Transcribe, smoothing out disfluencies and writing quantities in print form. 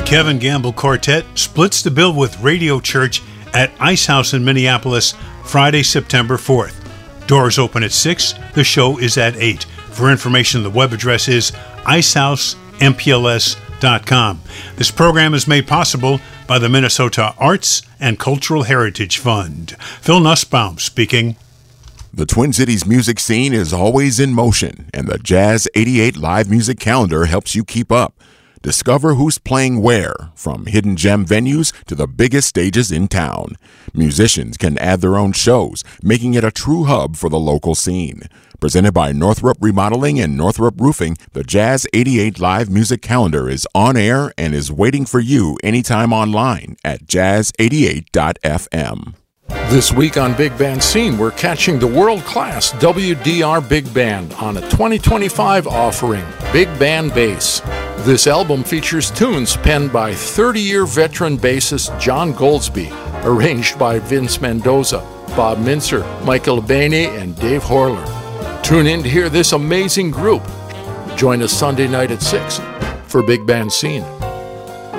Kevin Gamble Quartet splits the bill with Radio Church at Ice House in Minneapolis, Friday, September 4th. Doors open at 6. The show is at 8. For information, the web address is icehouseMPLS.com. This program is made possible by the Minnesota Arts and Cultural Heritage Fund. Phil Nussbaum speaking. The Twin Cities music scene is always in motion, and the Jazz 88 live music calendar helps you keep up. Discover who's playing where, from hidden gem venues to the biggest stages in town. Musicians can add their own shows, making it a true hub for the local scene. Presented by Northrop Remodeling and Northrop Roofing, the Jazz 88 live music calendar is on air and is waiting for you anytime online at jazz88.fm. This week on Big Band Scene, we're catching the world-class WDR Big Band on a 2025 offering, Big Band Bass. This album features tunes penned by 30-year veteran bassist John Goldsby, arranged by Vince Mendoza, Bob Mincer, Michael Abaney, and Dave Horler. Tune in to hear this amazing group. Join us Sunday night at 6 for Big Band Scene.